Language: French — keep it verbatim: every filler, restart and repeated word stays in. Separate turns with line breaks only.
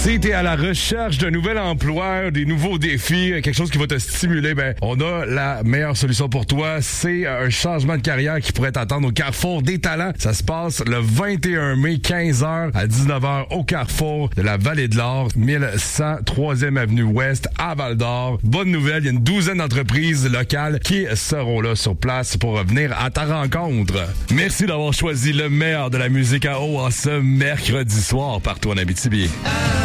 Si t'es à la recherche d'un nouvel emploi, des nouveaux défis, quelque chose qui va te stimuler, ben on a la meilleure solution pour toi. C'est un changement de carrière qui pourrait t'attendre au Carrefour des Talents. Ça se passe le vingt et un mai, quinze heures à dix-neuf heures au Carrefour de la Vallée de l'Or, mille cent troisième Avenue Ouest à Val-d'Or. Bonne nouvelle, il y a une douzaine d'entreprises locales qui seront là sur place pour venir à ta rencontre. Merci d'avoir choisi le meilleur de la musique à eau en ce mercredi soir partout en Abitibi.